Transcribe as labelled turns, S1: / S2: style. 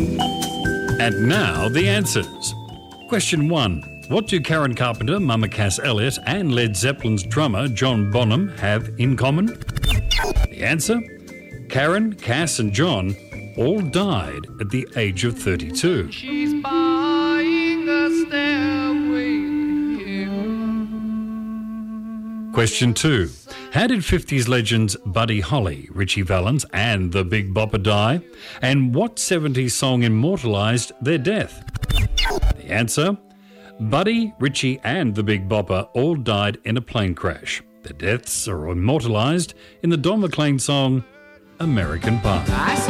S1: And now the answers. Question 1. What do Karen Carpenter, Mama Cass Elliot and Led Zeppelin's drummer John Bonham have in common? The answer? Karen, Cass and John all died at the age of 32.
S2: She's buying a stairway to heaven.
S1: Question 2. How did 50s legends Buddy Holly, Richie Valens and the Big Bopper die? And what 70s song immortalised their death? The answer? Buddy, Richie and the Big Bopper all died in a plane crash. Their deaths are immortalised in the Don McLean song American Pie.